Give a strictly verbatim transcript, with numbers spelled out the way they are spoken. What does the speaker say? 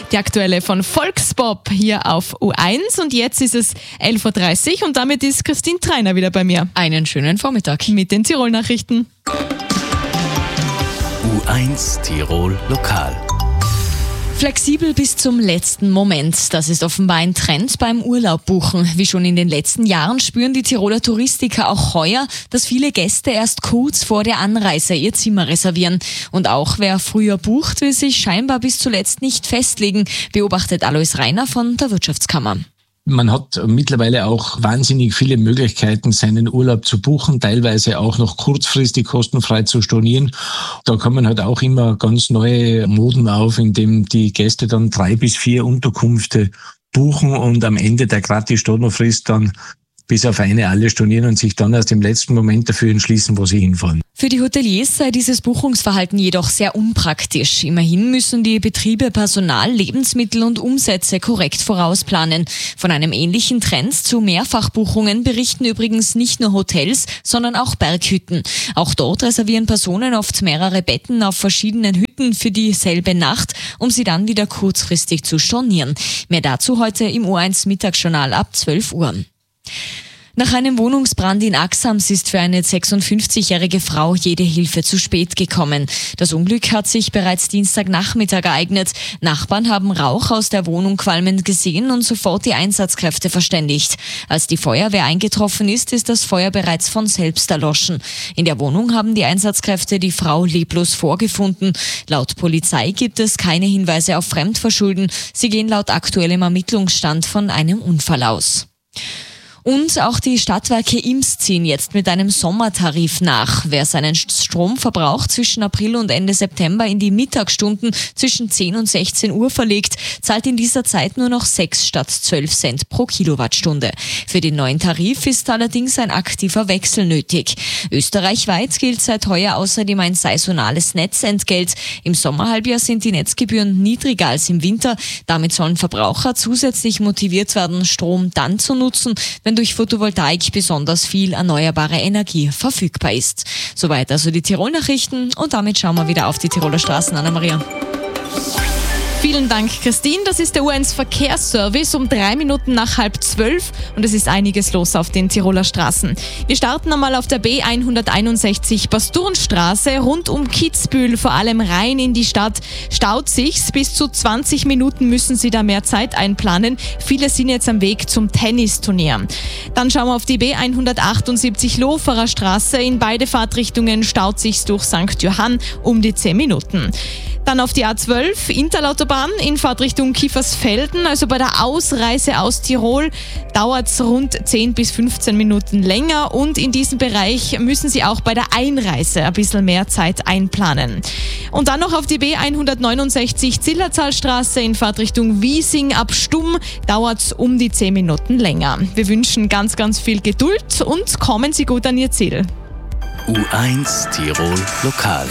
Die aktuelle von Volkspop hier auf U eins und jetzt ist es elf Uhr dreißig und damit ist Christine Treiner wieder bei mir. Einen schönen Vormittag. Mit den Tirol-Nachrichten. U eins Tirol Lokal. Flexibel bis zum letzten Moment. Das ist offenbar ein Trend beim Urlaubbuchen. Wie schon in den letzten Jahren spüren die Tiroler Touristiker auch heuer, dass viele Gäste erst kurz vor der Anreise ihr Zimmer reservieren. Und auch wer früher bucht, will sich scheinbar bis zuletzt nicht festlegen, beobachtet Alois Reiner von der Wirtschaftskammer. Man hat mittlerweile auch wahnsinnig viele Möglichkeiten, seinen Urlaub zu buchen, teilweise auch noch kurzfristig kostenfrei zu stornieren. Da kommen halt auch immer ganz neue Moden auf, indem die Gäste dann drei bis vier Unterkünfte buchen und am Ende der Gratis-Stornofrist dann bis auf eine alle stornieren und sich dann erst im letzten Moment dafür entschließen, wo sie hinfahren. Für die Hoteliers sei dieses Buchungsverhalten jedoch sehr unpraktisch. Immerhin müssen die Betriebe Personal, Lebensmittel und Umsätze korrekt vorausplanen. Von einem ähnlichen Trend zu Mehrfachbuchungen berichten übrigens nicht nur Hotels, sondern auch Berghütten. Auch dort reservieren Personen oft mehrere Betten auf verschiedenen Hütten für dieselbe Nacht, um sie dann wieder kurzfristig zu stornieren. Mehr dazu heute im U eins Mittagsjournal ab zwölf Uhr. Nach einem Wohnungsbrand in Axams ist für eine sechsundfünfzigjährige Frau jede Hilfe zu spät gekommen. Das Unglück hat sich bereits Dienstagnachmittag ereignet. Nachbarn haben Rauch aus der Wohnung qualmend gesehen und sofort die Einsatzkräfte verständigt. Als die Feuerwehr eingetroffen ist, ist das Feuer bereits von selbst erloschen. In der Wohnung haben die Einsatzkräfte die Frau leblos vorgefunden. Laut Polizei gibt es keine Hinweise auf Fremdverschulden. Sie gehen laut aktuellem Ermittlungsstand von einem Unfall aus. Und auch die Stadtwerke Ims ziehen jetzt mit einem Sommertarif nach. Wer seinen Stromverbrauch zwischen April und Ende September in die Mittagsstunden zwischen zehn und sechzehn Uhr verlegt, zahlt in dieser Zeit nur noch sechs statt zwölf Cent pro Kilowattstunde. Für den neuen Tarif ist allerdings ein aktiver Wechsel nötig. Österreichweit gilt seit heuer außerdem ein saisonales Netzentgelt. Im Sommerhalbjahr sind die Netzgebühren niedriger als im Winter. Damit sollen Verbraucher zusätzlich motiviert werden, Strom dann zu nutzen, wenn durch Photovoltaik besonders viel erneuerbare Energie verfügbar ist. Soweit also die Tirol-Nachrichten und damit schauen wir wieder auf die Tiroler Straßen, Anna-Maria. Vielen Dank, Christine. Das ist der U eins Verkehrsservice um drei Minuten nach halb zwölf und es ist einiges los auf den Tiroler Straßen. Wir starten einmal auf der B hunderteinundsechzig Basturnstraße rund um Kitzbühel, vor allem rein in die Stadt. Staut sich's, bis zu zwanzig Minuten müssen Sie da mehr Zeit einplanen. Viele sind jetzt am Weg zum Tennisturnier. Dann schauen wir auf die B hundertachtundsiebzig Loferer Straße. In beide Fahrtrichtungen staut sich's durch Sankt Johann um die zehn Minuten. Dann auf die A zwölf Interlautobahn in Fahrtrichtung Kiefersfelden, also bei der Ausreise aus Tirol dauert es rund zehn bis fünfzehn Minuten länger und in diesem Bereich müssen Sie auch bei der Einreise ein bisschen mehr Zeit einplanen. Und dann noch auf die B hundertneunundsechzig Zillertalstraße in Fahrtrichtung Wiesing ab Stumm dauert es um die zehn Minuten länger. Wir wünschen ganz, ganz viel Geduld und kommen Sie gut an Ihr Ziel. U eins Tirol Lokal.